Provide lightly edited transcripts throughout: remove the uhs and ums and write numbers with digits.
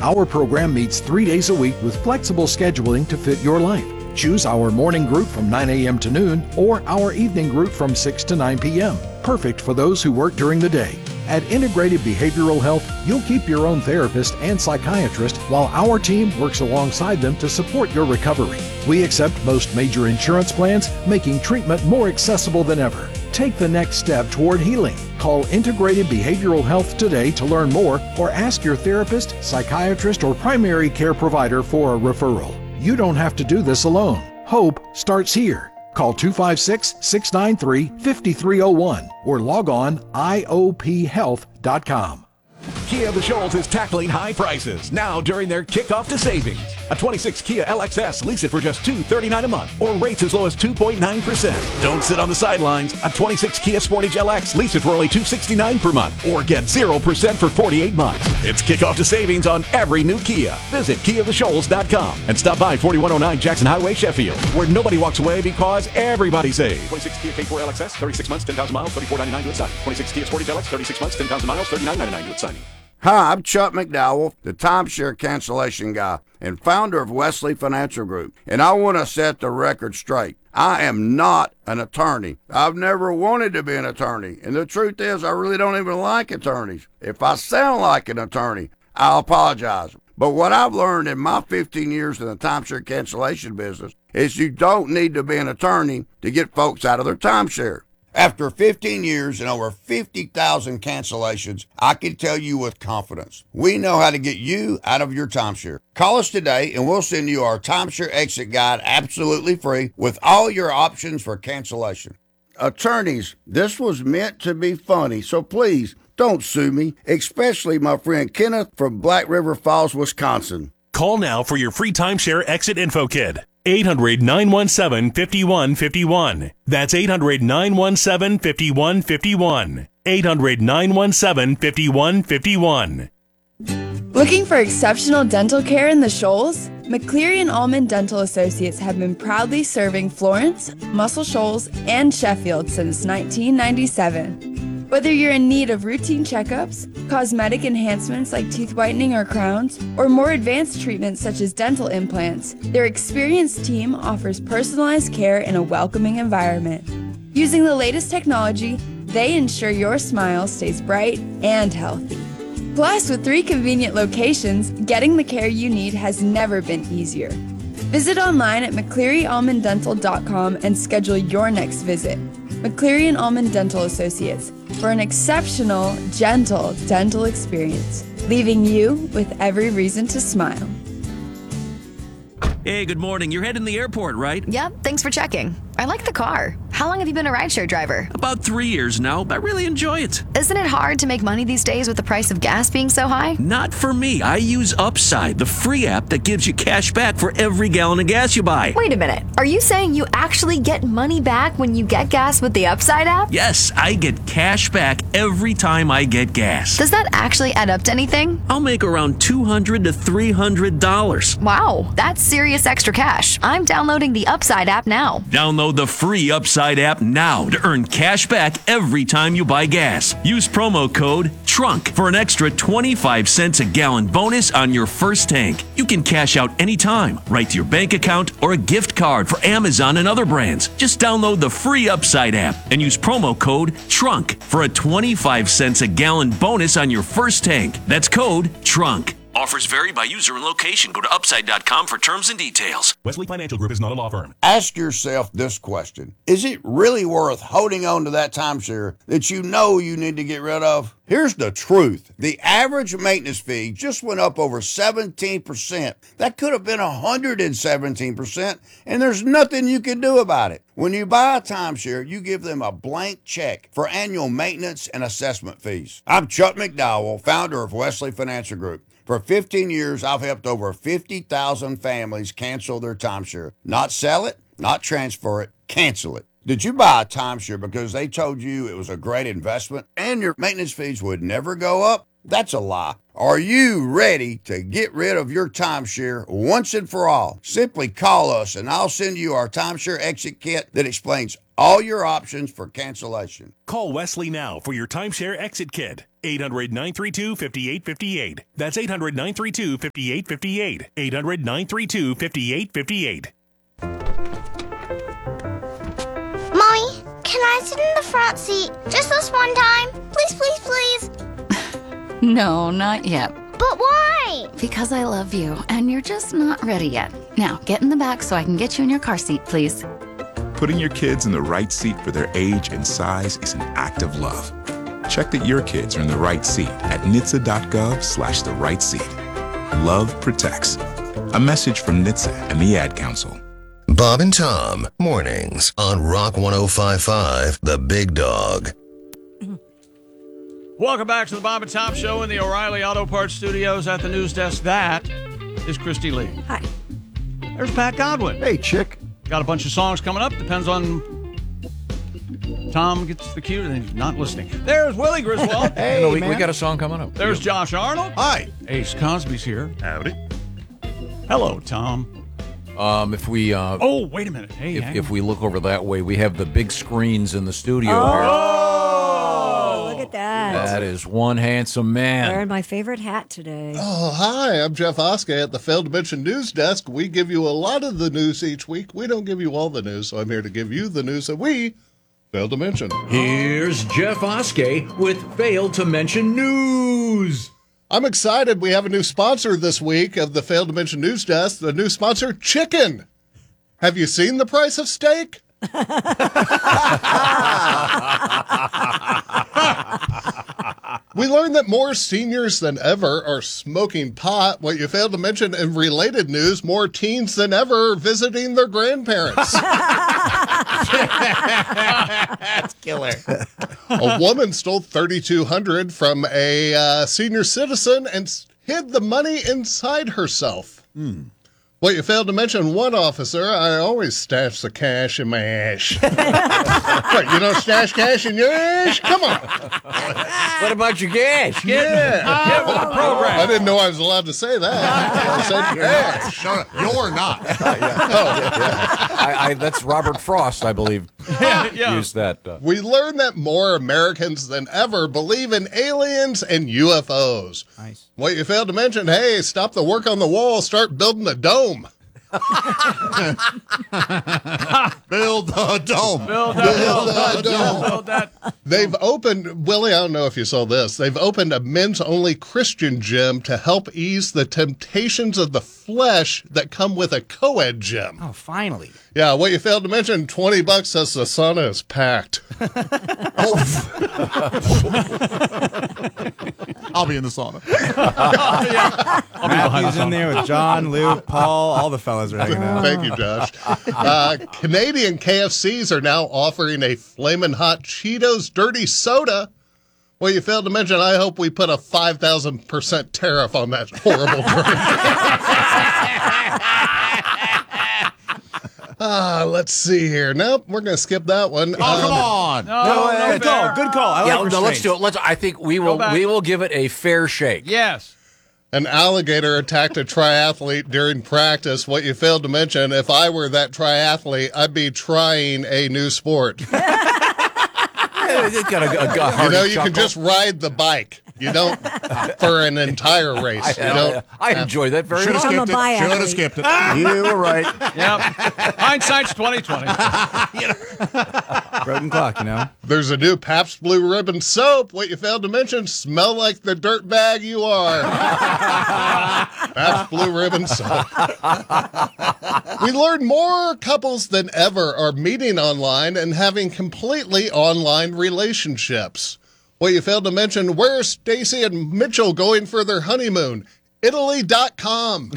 Our program meets 3 days a week with flexible scheduling to fit your life. Choose our morning group from 9 a.m. to noon or our evening group from 6 to 9 p.m. Perfect for those who work during the day. At Integrated Behavioral Health, you'll keep your own therapist and psychiatrist while our team works alongside them to support your recovery. We accept most major insurance plans, making treatment more accessible than ever. Take the next step toward healing. Call Integrated Behavioral Health today to learn more or ask your therapist, psychiatrist, or primary care provider for a referral. You don't have to do this alone. Hope starts here. Call 256-693-5301 or log on iophealth.com. Kia of the Shoals is tackling high prices now during their kickoff to savings. A 26 Kia LXS, lease it for just $239 a month or rates as low as 2.9%. Don't sit on the sidelines. A 26 Kia Sportage LX, lease it for only $269 per month or get 0% for 48 months. It's kickoff to savings on every new Kia. Visit KiaoftheShoals.com and stop by 4109 Jackson Highway, Sheffield, where nobody walks away because everybody saves. 26 Kia K4 LXS, 36 months, 10,000 miles, $34.99 to its signing. 26 Kia Sportage LX, 36 months, 10,000 miles, $39.99 to its signing. Hi, I'm Chuck McDowell, the timeshare cancellation guy and founder of Wesley Financial Group, and I want to set the record straight. I am not an attorney. I've never wanted to be an attorney, and the truth is I really don't even like attorneys. If I sound like an attorney, I'll apologize. But what I've learned in my 15 years in the timeshare cancellation business is you don't need to be an attorney to get folks out of their timeshare. After 15 years and over 50,000 cancellations, I can tell you with confidence, we know how to get you out of your timeshare. Call us today and we'll send you our timeshare exit guide absolutely free with all your options for cancellation. Attorneys, this was meant to be funny, so please don't sue me, especially my friend Kenneth from Black River Falls, Wisconsin. Call now for your free timeshare exit info kit. 800-917-5151. That's 800-917-5151. 800-917-5151. Looking for exceptional dental care in the Shoals? McCleary and Allman Dental Associates have been proudly serving Florence, Muscle Shoals, and Sheffield since 1997. Whether you're in need of routine checkups, cosmetic enhancements like teeth whitening or crowns, or more advanced treatments such as dental implants, their experienced team offers personalized care in a welcoming environment. Using the latest technology, they ensure your smile stays bright and healthy. Plus, with 3 convenient locations, getting the care you need has never been easier. Visit online at McClearyAlmondDental.com and schedule your next visit. McCleary and Allman Dental Associates, for an exceptional, gentle dental experience, leaving you with every reason to smile. Hey, good morning. You're heading to the airport, right? Yep, thanks for checking. I like the car. How long have you been a rideshare driver? About 3 years now. I really enjoy it. Isn't it hard to make money these days with the price of gas being so high? Not for me. I use Upside, the free app that gives you cash back for every gallon of gas you buy. Wait a minute. Are you saying you actually get money back when you get gas with the Upside app? Yes, I get cash back every time I get gas. Does that actually add up to anything? I'll make around $200 to $300. Wow, that's serious extra cash. I'm downloading the Upside app now. Download the free Upside app now to earn cash back every time you buy gas. Use promo code TRUNK for an extra 25 cents a gallon bonus on your first tank. You can cash out anytime, right to your bank account or a gift card for Amazon and other brands. Just download the free Upside app and use promo code TRUNK for a 25 cents a gallon bonus on your first tank. That's code TRUNK. Offers vary by user and location. Go to Upside.com for terms and details. Wesley Financial Group is not a law firm. Ask yourself this question. Is it really worth holding on to that timeshare that you know you need to get rid of? Here's the truth. The average maintenance fee just went up over 17%. That could have been 117%, and there's nothing you can do about it. When you buy a timeshare, you give them a blank check for annual maintenance and assessment fees. I'm Chuck McDowell, founder of Wesley Financial Group. For 15 years, I've helped over 50,000 families cancel their timeshare. Not sell it, not transfer it, cancel it. Did you buy a timeshare because they told you it was a great investment and your maintenance fees would never go up? That's a lie. Are you ready to get rid of your timeshare once and for all? Simply call us and I'll send you our timeshare exit kit that explains all your options for cancellation. Call Wesley now for your timeshare exit kit. 800-932-5858. That's 800-932-5858. 800-932-5858. Mommy, can I sit in the front seat just this one time? Please, please, please. No, not yet. But why? Because I love you, and you're just not ready yet. Now, get in the back so I can get you in your car seat, please. Putting your kids in the right seat for their age and size is an act of love. Check that your kids are in the right seat at NHTSA.gov/the right seat. Love protects. A message from NHTSA and the Ad Council. Bob and Tom, mornings on Rock 105.5, The Big Dog. Welcome back to the Bob and Tom Show in the O'Reilly Auto Parts Studios at the news desk. That is Christy Lee. Hi. There's Pat Godwin. Hey, chick. Got a bunch of songs coming up. Depends on Tom gets the cue and he's not listening. There's Willie Griswold. Hey, we got a song coming up. There's Josh Arnold. Hi. Ace Cosby's here. Howdy. Hello, Tom. If we oh, wait a minute. Hey, if we look over that way, we have the big screens in the studio Oh, look at that. That is one handsome man. Wearing my favorite hat today. Oh, hi, I'm Jeff Oskey at the Failed to Mention News Desk. We give you a lot of the news each week. We don't give you all the news, so I'm here to give you the news that we failed to mention. Here's Jeff Oskey with Failed to Mention News. I'm excited. We have a new sponsor this week of the Failed to Mention News Desk, the new sponsor, Chicken. Have you seen the price of steak? We learned that more seniors than ever are smoking pot. What you failed to mention in related news, more teens than ever visiting their grandparents. That's killer. A woman stole $3,200 from a senior citizen and hid the money inside herself. What you failed to mention, one officer, I always stash the cash in my ash. What, you don't stash cash in your ash? Come on. What about your gas? Get with the program. I didn't know I was allowed to say that. I said ash. No, you're not. That's Robert Frost, I believe, used that. We learned that more Americans than ever believe in aliens and UFOs. Nice. What you failed to mention, hey, stop the work on the wall, start building the dome. Build a dome. Build that. They've opened, Willie, I don't know if you saw this, they've opened a men's-only Christian gym to help ease the temptations of the flesh that come with a co-ed gym. Oh, finally. Yeah, what you failed to mention, $20 says the sauna is packed. I'll be in the sauna. I'll be behind Matthew's in there with John, Luke, Paul, all the fellas are hanging out. Thank you, Josh. Canadian KFCs are now offering a Flamin' Hot Cheetos Dirty Soda. Well, you failed to mention, I hope we put a 5,000% tariff on that horrible drink. Let's see here. Nope, we're going to skip that one. Oh, come on. No, Good call. Good call. I like Let's do it. I think we will give it a fair shake. Yes. An alligator attacked a triathlete during practice. What you failed to mention, if I were that triathlete, I'd be trying a new sport. It's got a hearty you chuckle. can just ride the bike. You don't for an entire race. I enjoy that very much. Should have skipped it. You were right. Yep. Hindsight's 20/20. Broken clock, you know. There's a new Pabst Blue Ribbon soap. What you failed to mention, smell like the dirt bag you are. Pabst Blue Ribbon soap. We learned more couples than ever are meeting online and having completely online relationships. Well, you failed to mention, where's Stacy and Mitchell going for their honeymoon? Italy.com.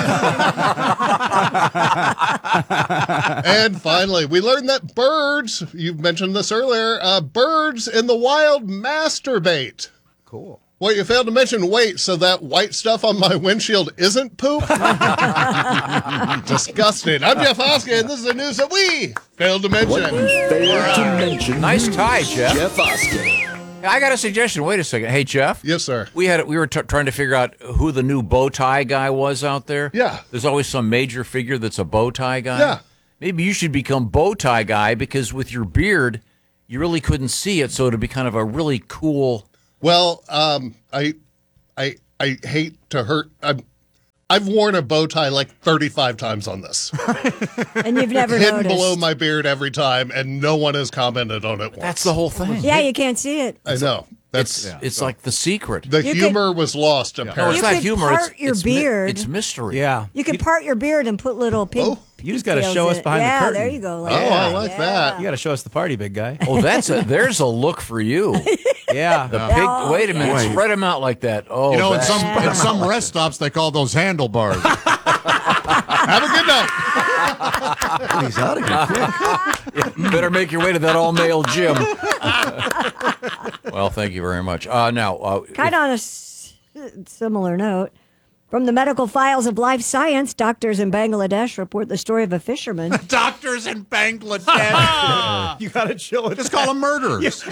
And finally, we learned that birds, you mentioned this earlier, birds in the wild masturbate. Cool. Well, you failed to mention, wait, so that white stuff on my windshield isn't poop? Disgusting. I'm Jeff Oskey, and this is the news that we failed to mention. Nice tie, Jeff. Jeff Oskey. I got a suggestion. Wait a second. Hey, Jeff. Yes, sir. We were trying to figure out who the new bow tie guy was out there. Yeah. There's always some major figure that's a bow tie guy. Yeah. Maybe you should become bow tie guy because with your beard, you really couldn't see it, so it'd be kind of a really cool. Well, I hate to hurt. I've worn a bow tie like 35 times on this. And you've never hidden noticed. below my beard every time, and no one has commented on it once. That's the whole thing. Yeah, you can't see it. I know. It's like the secret. The You humor was lost, apparently. No, it's You not could humor. part your beard. It's mystery. Yeah. You can part your beard and put little pink. You just got to details show in us it. behind the curtain. Yeah, there you go. I like that. You got to show us the party, big guy. Oh, there's a look for you. Yeah. The pig. Wait a minute. Spread them out like that. Oh, You know, in that's- some rest stops, they call those handlebars. Have a good night. He's out of here quick. You better make your way to that all-male gym. Well, thank you very much. Now, Kind of on a similar note, from the medical files of Life Science, doctors in Bangladesh report the story of a fisherman. Doctors in Bangladesh. You got to chill with Just call them murderers.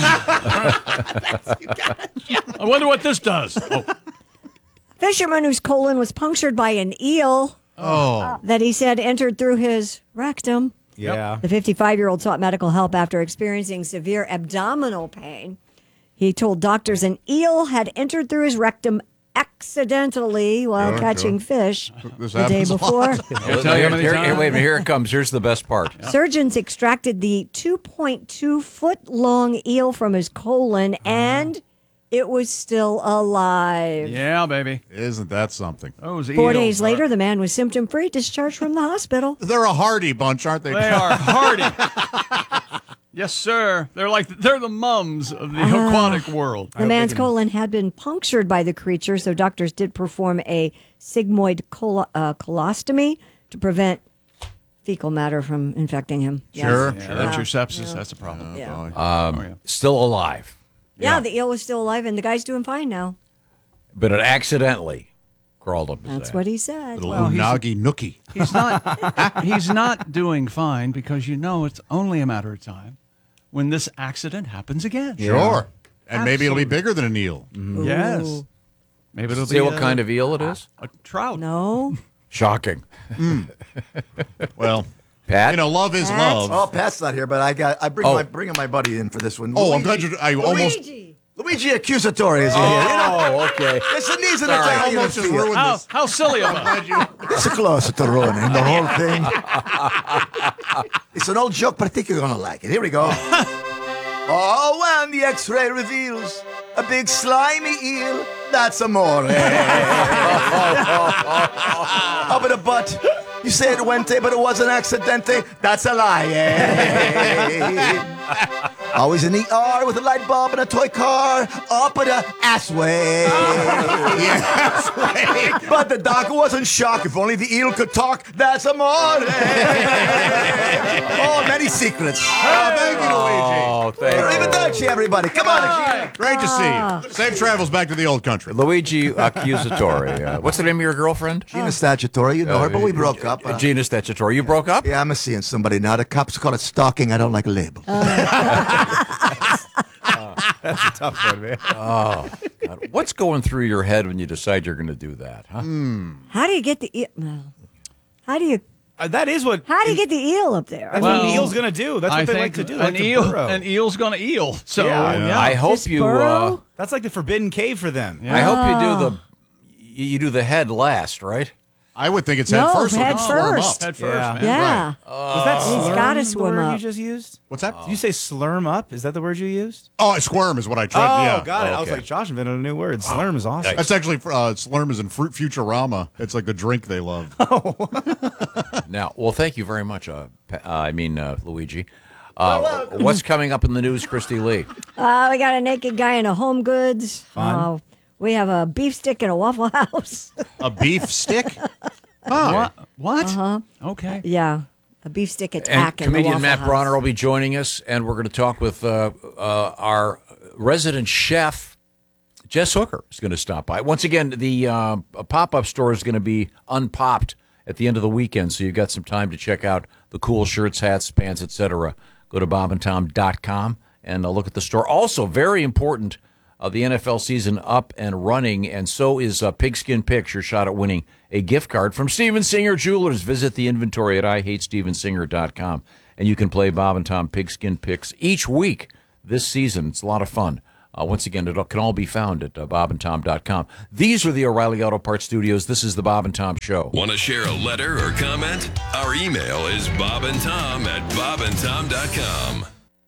I wonder what this does. Oh. Fisherman whose colon was punctured by an eel that he said entered through his rectum. Yeah. The 55-year-old sought medical help after experiencing severe abdominal pain. He told doctors an eel had entered through his rectum accidentally while catching fish This the day happens a before. lot. I'll tell you how many wait a times. minute. Here it comes. Here's the best part. Surgeons extracted the 2.2-foot-long eel from his colon, and it was still alive. Yeah, baby. Isn't that something? Those 4 eels days are- later, the man was symptom-free, discharged from the hospital. They're a hardy bunch, aren't they? They are hardy. Yes, sir. They're the mums of the aquatic world. The man's colon had been punctured by the creature, so doctors did perform a sigmoid colostomy to prevent fecal matter from infecting him. Sure. Yeah, that's your sepsis. That's a problem. Yeah. Still alive. Yeah, the eel was still alive, and the guy's doing fine now. But it accidentally crawled up his That's ass. what he said. Little unagi nookie. He's not doing fine because it's only a matter of time when this accident happens again. Sure. And maybe it'll be Absolutely. bigger than an eel. Yes. Maybe it'll See be what kind of eel it is? a trout. No. Shocking. Well, Pat? love is love. Oh, Pat's not here, but I bringing my buddy in for this one. Oh, I'm glad I almost. Luigi Accusatore is here. Oh, okay. Listen, he's an Sorry, I Italian. almost just ruined this. How silly am I? It's a close to ruining the whole thing. It's an old joke, but I think you're going to like it. Here we go. Oh, when the x-ray reveals a big slimy eel, that's amore. Up in the butt. You say it went, but it wasn't accidente. That's a lie. Always in the ER with a light bulb and a toy car. Up in the assway. But the doctor wasn't shocked. If only the eel could talk. That's amore. Oh, many secrets. Oh, thank you, Luigi. Oh, thank you. Arrivederci, everybody. Come on. Great to see you. Safe travels back to the old country. Luigi Accusatore. What's the name of your girlfriend? Gina Statutory, you know her, but we broke up. Gina Statutory. You broke up? Yeah, I'm seeing somebody now. The cops call it stalking. I don't like labels. That's a tough one, man. Oh, God. What's going through your head when you decide you're going to do that? Huh? How do you get the eel? No. How do you That is what. How do you get the eel up there? That's what an eel's going to do. That's what they like to do. They like to burrow. An eel's going to eel. So Yeah. I hope you. That's like the forbidden cave for them. I hope you do the head last, right? I would think it's head first. Head first. Head first, man. Yeah. Was that He's slurm gotta the swim word up. you just used? What's that? Did you say slurm up? Is that the word you used? Oh, squirm is what I tried. Oh, yeah. got it. I was Okay. like, Josh invented a new word. Slurm is awesome. That's actually slurm is in Futurama. It's like the drink they love. Now, well, thank you very much. Luigi. What's coming up in the news, Christy Lee? We got a naked guy in a Home Goods. Fun. We have a beef stick in a Waffle House. A beef stick? What? Uh-huh. Okay. Yeah. A beef stick And attack in the comedian Waffle Matt House. Bronner will be joining us, and we're going to talk with our resident chef, Jess Hooker, is going to stop by. Once again, the pop-up store is going to be unpopped at the end of the weekend, so you've got some time to check out the cool shirts, hats, pants, etc. Go to bobandtom.com and look at the store. Also, very important, the NFL season up and running, and so is Pigskin Picks, your shot at winning a gift card from Steven Singer Jewelers. Visit the inventory at IHateStevenSinger.com, and you can play Bob and Tom Pigskin Picks each week this season. It's a lot of fun. Once again, it can all be found at bobandtom.com. These are the O'Reilly Auto Parts Studios. This is the Bob and Tom Show. Want to share a letter or comment? Our email is bobandtom@bobandtom.com.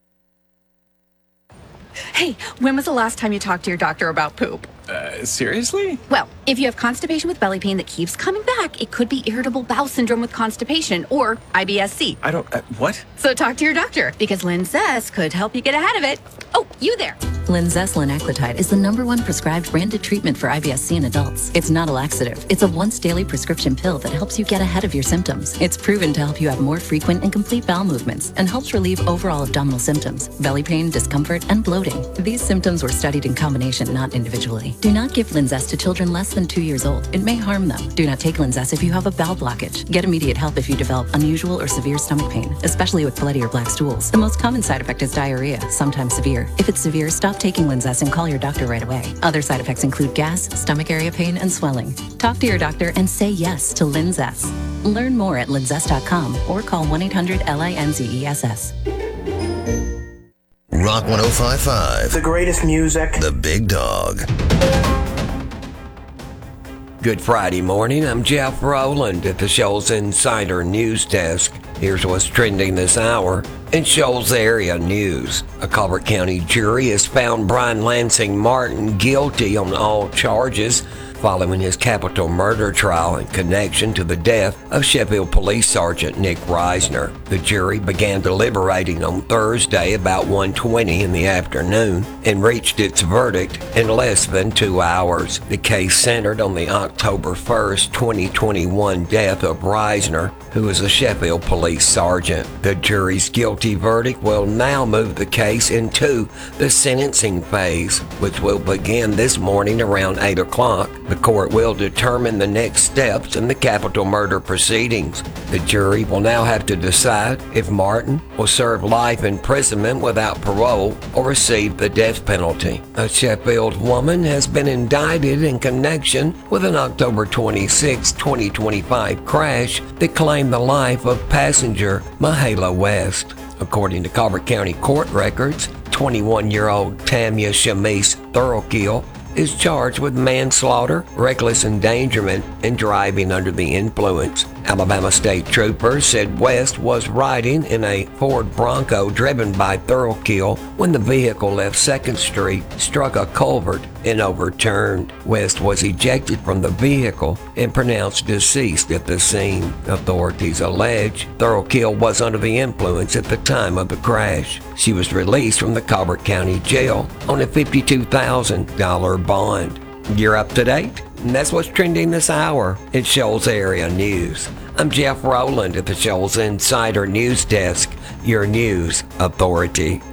Hey, when was the last time you talked to your doctor about poop? Seriously? Well, if you have constipation with belly pain that keeps coming back, it could be irritable bowel syndrome with constipation or IBS-C. I don't... what? So talk to your doctor, because Linzess could help you get ahead of it. Oh, you there. Linzess linaclotide is the #1 prescribed branded treatment for IBS-C in adults. It's not a laxative. It's a once-daily prescription pill that helps you get ahead of your symptoms. It's proven to help you have more frequent and complete bowel movements and helps relieve overall abdominal symptoms, belly pain, discomfort, and bloating. These symptoms were studied in combination, not individually. Do not give Linzess to children less than 2 years old. It may harm them. Do not take Linzess if you have a bowel blockage. Get immediate help if you develop unusual or severe stomach pain, especially with bloody or black stools. The most common side effect is diarrhea, sometimes severe. If it's severe, stop taking Linzess and call your doctor right away. Other side effects include gas, stomach area pain, and swelling. Talk to your doctor and say yes to Linzess. Learn more at linzess.com or call 1-800-LINZESS. Rock 105.5. The greatest music. The Big Dog. Good Friday morning. I'm Jeff Rowland at the Shoals Insider News Desk. Here's what's trending this hour in Shoals area news. A Colbert County jury has found Brian Lansing Martin guilty on all charges following his capital murder trial in connection to the death of Sheffield Police Sergeant Nick Reisner. The jury began deliberating on Thursday about 1:20 in the afternoon and reached its verdict in less than 2 hours. The case centered on the October 1st, 2021 death of Reisner, who was a Sheffield Police Sergeant. The jury's guilty verdict will now move the case into the sentencing phase, which will begin this morning around 8 o'clock. The court will determine the next steps in the capital murder proceedings. The jury will now have to decide if Martin will serve life imprisonment without parole or receive the death penalty. A Sheffield woman has been indicted in connection with an October 26, 2025 crash that claimed the life of passenger Mahala West. According to Colbert County court records, 21-year-old Tamia Shamise Thurlkill is charged with manslaughter, reckless endangerment, and driving under the influence. Alabama State troopers said West was riding in a Ford Bronco driven by Thurlkill when the vehicle left 2nd Street, struck a culvert, and overturned. West was ejected from the vehicle and pronounced deceased at the scene. Authorities allege Thurlkill was under the influence at the time of the crash. She was released from the Colbert County Jail on a $52,000 bond. You're up to date? And that's what's trending this hour in Shoals Area News. I'm Jeff Rowland at the Shoals Insider News Desk, your news authority.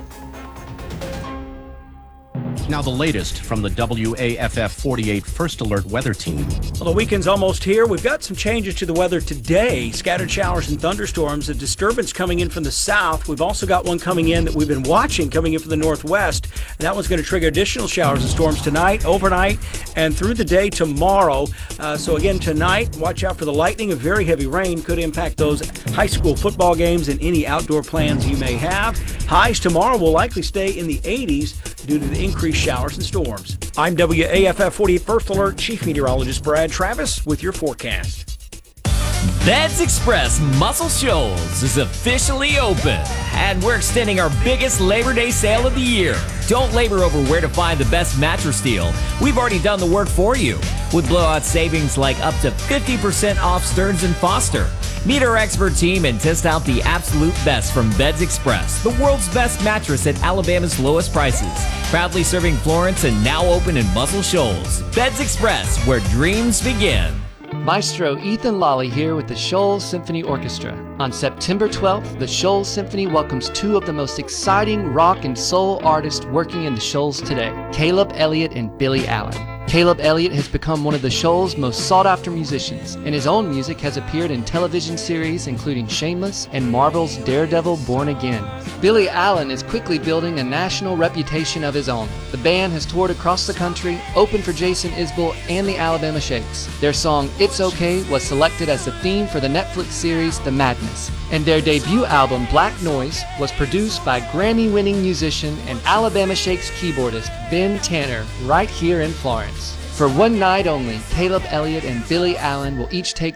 Now the latest from the WAFF 48 First Alert Weather Team. Well, the weekend's almost here. We've got some changes to the weather today. Scattered showers and thunderstorms. A disturbance coming in from the south. We've also got one coming in that we've been watching coming in from the northwest. And that one's going to trigger additional showers and storms tonight, overnight, and through the day tomorrow. So again, tonight, watch out for the lightning. A very heavy rain could impact those high school football games and any outdoor plans you may have. Highs tomorrow will likely stay in the 80s due to the increased showers and storms. I'm WAFF 48 First Alert Chief Meteorologist Brad Travis with your forecast. Beds Express Muscle Shoals is officially open, and we're extending our biggest Labor Day sale of the year. Don't labor over where to find the best mattress deal. We've already done the work for you with blowout savings like up to 50% off Stearns & Foster. Meet our expert team and test out the absolute best from Beds Express, the world's best mattress at Alabama's lowest prices. Proudly serving Florence and now open in Muscle Shoals. Beds Express, where dreams begin. Maestro Ethan Lawley here with the Shoals Symphony Orchestra. On September 12th, the Shoals Symphony welcomes two of the most exciting rock and soul artists working in the Shoals today, Caleb Elliott and Billy Allen. Caleb Elliott has become one of the Shoals' most sought-after musicians, and his own music has appeared in television series including Shameless and Marvel's Daredevil Born Again. Billy Allen is quickly building a national reputation of his own. The band has toured across the country, opened for Jason Isbell and the Alabama Shakes. Their song It's Okay was selected as the theme for the Netflix series The Madness. And their debut album Black Noise was produced by Grammy-winning musician and Alabama Shakes keyboardist Ben Tanner right here in Florence. For one night only, Caleb Elliott and Billy Allen will each take